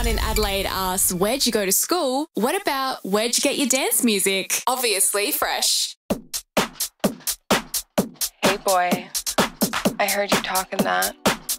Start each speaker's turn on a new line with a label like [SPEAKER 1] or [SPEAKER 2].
[SPEAKER 1] Everyone in Adelaide asks, where'd you go to school? What about where'd you get your dance music? Obviously, Fresh.
[SPEAKER 2] Hey boy, I heard you talking that.